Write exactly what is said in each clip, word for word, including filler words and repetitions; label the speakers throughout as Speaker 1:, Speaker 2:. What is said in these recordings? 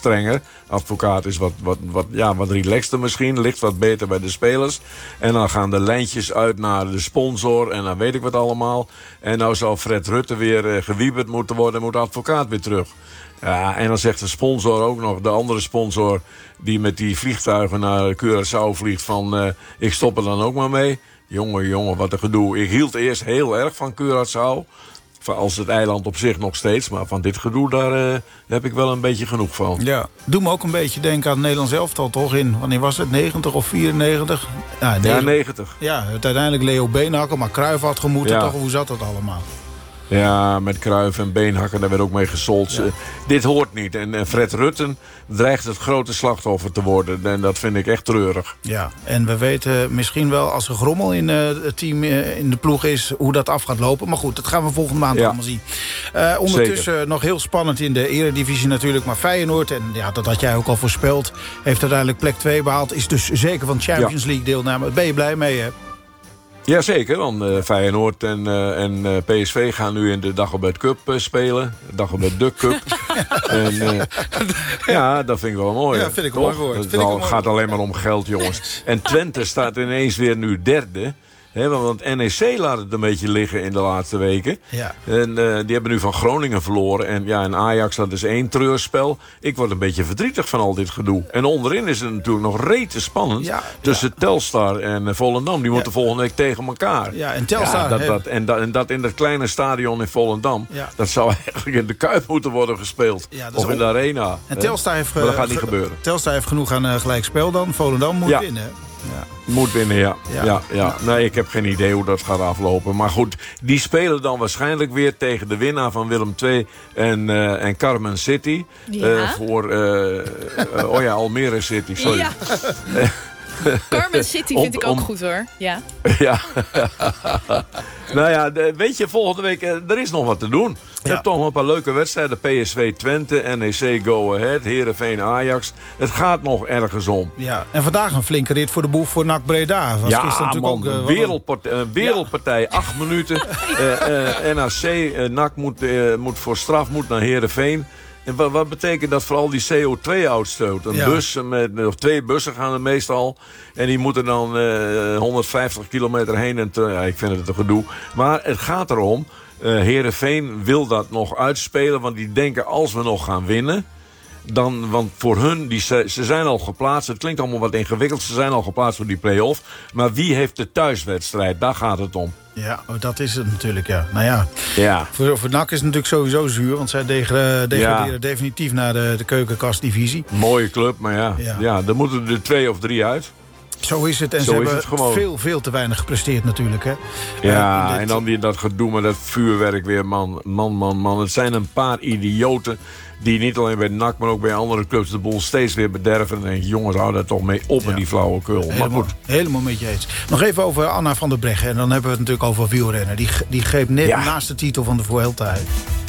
Speaker 1: strenger. Advocaat is wat, wat, wat, ja, wat relaxter misschien. Ligt wat beter bij de spelers. En dan gaan de lijntjes uit naar de sponsor. En dan weet ik wat allemaal. En nou zou Fred Rutte weer uh, gewieberd moeten worden. En moet de advocaat weer terug. Ja, en dan zegt de sponsor ook nog, de andere sponsor die met die vliegtuigen naar Curaçao vliegt van uh, ik stop er dan ook maar mee. Jongen, jongen, wat een gedoe. Ik hield eerst heel erg van Curaçao. Als het eiland op zich nog steeds. Maar van dit gedoe, daar uh, heb ik wel een beetje genoeg van.
Speaker 2: Ja, doe me ook een beetje denken aan het Nederlands elftal toch in. Wanneer was het? negentig of vierennegentig? Ja,
Speaker 1: ja, negentig.
Speaker 2: Ja, uiteindelijk Leo Beenhakker, maar Cruijff had gemoeten. Ja. Toch, hoe zat dat allemaal?
Speaker 1: Ja, met Cruijff en Beenhakker, daar werd ook mee gesold. Ja. Uh, dit hoort niet. En, en Fred Rutten dreigt het grote slachtoffer te worden. En dat vind ik echt treurig.
Speaker 2: Ja, en we weten misschien wel als er grommel in uh, het team uh, in de ploeg is, hoe dat af gaat lopen. Maar goed, dat gaan we volgende maand ja. allemaal zien. Uh, ondertussen Zeker. nog heel spannend in de eredivisie natuurlijk. Maar Feyenoord, en ja, dat had jij ook al voorspeld, heeft uiteindelijk plek twee behaald. Is dus zeker van Champions ja. League deelname. Ben je blij mee, hè?
Speaker 1: Jazeker, want uh, Feyenoord en, uh, en uh, P S V gaan nu in de Dagobert Cup uh, spelen. De Dagobert Duck Cup. en, uh, ja, dat vind ik wel mooi.
Speaker 2: Ja, vind ik wel mooi.
Speaker 1: Het al, gaat alleen maar om geld, jongens. En Twente staat ineens weer nu derde. He, want N E C laat het een beetje liggen in de laatste weken.
Speaker 2: Ja.
Speaker 1: En uh, die hebben nu van Groningen verloren. En, ja, en Ajax, dat is één treurspel. Ik word een beetje verdrietig van al dit gedoe. En onderin is het natuurlijk nog rete spannend. Ja, tussen ja. Telstar en uh, Volendam. Die ja. moeten volgende week tegen elkaar.
Speaker 2: Ja, en Telstar... Ja,
Speaker 1: dat, dat, en, dat, en dat in dat kleine stadion in Volendam. Ja. Dat zou eigenlijk in de Kuip moeten worden gespeeld. Ja, of in de Arena.
Speaker 2: En Telstar heeft,
Speaker 1: maar dat gaat niet gebeuren.
Speaker 2: Telstar heeft genoeg aan uh, gelijkspel dan. Volendam moet ja. winnen.
Speaker 1: Ja. Moet winnen, ja. Ja. Ja, ja. Nee, ik heb geen idee hoe dat gaat aflopen. Maar goed, die spelen dan waarschijnlijk weer tegen de winnaar van Willem twee en, uh, en Carmen City. Ja. Uh, voor, uh, uh, oh ja, Almere City, sorry. Ja.
Speaker 3: Carmen City vind om, ik ook om... goed hoor. Ja.
Speaker 1: ja. Nou ja, de, weet je, volgende week, uh, er is nog wat te doen. Je ja. hebt toch nog een paar leuke wedstrijden. P S V Twente, N E C Go Ahead, Heerenveen Ajax. Het gaat nog ergens om.
Speaker 2: Ja, en vandaag een flinke rit voor de boeg voor N A C Breda. Was
Speaker 1: ja, man, ook, uh, een wereldpartij, een wereldpartij ja. acht minuten. uh, uh, N A C, uh, N A C moet, uh, moet voor straf moet naar Heerenveen. En wat, wat betekent dat voor al die C O twee uitstoot? Een ja. bus, met, of twee bussen gaan er meestal. En die moeten dan uh, honderdvijftig kilometer heen en terug. Ja, ik vind het een gedoe. Maar het gaat erom. Uh, Heerenveen wil dat nog uitspelen. Want die denken als we nog gaan winnen. Dan, want voor hun, die, ze zijn al geplaatst. Het klinkt allemaal wat ingewikkeld. Ze zijn al geplaatst voor die play-off. Maar wie heeft de thuiswedstrijd? Daar gaat het om.
Speaker 2: Ja, oh, dat is het natuurlijk, ja. Nou ja,
Speaker 1: ja.
Speaker 2: Voor, voor N A C is het natuurlijk sowieso zuur. Want zij degraderen ja. definitief naar de, de keukenkastdivisie.
Speaker 1: Mooie club, maar ja, ja. ja, er moeten er twee of drie uit.
Speaker 2: Zo is het. En
Speaker 1: Zo
Speaker 2: ze hebben veel, veel te weinig gepresteerd natuurlijk. Hè.
Speaker 1: Ja,
Speaker 2: uh, dit...
Speaker 1: en dan die, dat gedoe met dat vuurwerk weer, man. Man, man, man. Het zijn een paar idioten die niet alleen bij N A C, maar ook bij andere clubs de boel steeds weer bederven. En dan denk je, jongens, hou daar toch mee op ja. met die flauwekul.
Speaker 2: Helemaal,
Speaker 1: maar goed.
Speaker 2: Helemaal met je eens. Nog even over Anna van der Breggen. En dan hebben we het natuurlijk over wielrennen. Die, die greep net ja. naast de titel van de Vuelta uit.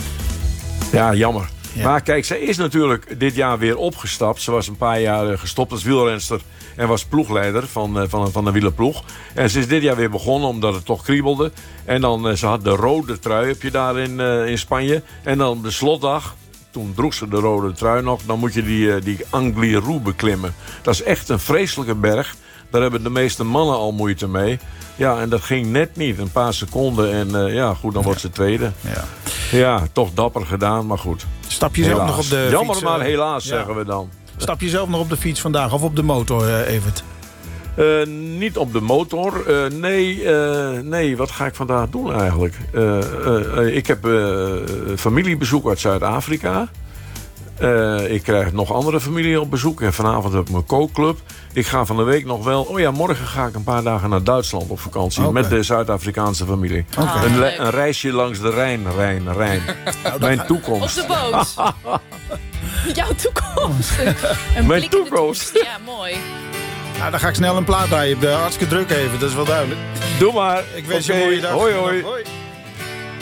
Speaker 1: Ja, jammer. Ja. Maar kijk, zij is natuurlijk dit jaar weer opgestapt. Ze was een paar jaar gestopt als wielrenster en was ploegleider van, van, van de wielerploeg. En ze is dit jaar weer begonnen omdat het toch kriebelde. En dan, ze had de rode trui, heb je daar in, uh, in Spanje. En dan de slotdag, toen droeg ze de rode trui nog, dan moet je die, die Angliru beklimmen. Dat is echt een vreselijke berg. Daar hebben de meeste mannen al moeite mee. Ja, en dat ging net niet. Een paar seconden en uh, ja, goed, dan wordt ze tweede.
Speaker 2: Ja.
Speaker 1: Ja, toch dapper gedaan, maar goed.
Speaker 2: Stap je zelf nog op de
Speaker 1: Jammer,
Speaker 2: fiets?
Speaker 1: maar helaas,
Speaker 2: ja.
Speaker 1: zeggen we dan.
Speaker 2: Stap je zelf nog op de fiets vandaag of op de motor, uh, Evert?
Speaker 1: Uh, niet op de motor. Uh, nee, uh, nee, wat ga ik vandaag doen eigenlijk? Uh, uh, uh, ik heb uh, familiebezoek uit Zuid-Afrika. Uh, ik krijg nog andere familie op bezoek. En vanavond heb ik mijn kookclub. Ik ga van de week nog wel... Oh ja, morgen ga ik een paar dagen naar Duitsland op vakantie. Okay. Met de Zuid-Afrikaanse familie.
Speaker 3: Okay.
Speaker 1: Een, een reisje langs de Rijn, Rijn, Rijn. Nou, Mijn toekomst.
Speaker 3: Op de boot. Jouw toekomst.
Speaker 1: Een Mijn toekomst.
Speaker 3: Ja, mooi.
Speaker 2: Nou, dan ga ik snel een plaat draaien. Hartstikke druk even, dat is wel duidelijk.
Speaker 1: Doe maar.
Speaker 2: Ik wens
Speaker 1: okay.
Speaker 2: je een mooie dag.
Speaker 1: Hoi, hoi.
Speaker 2: Hoi.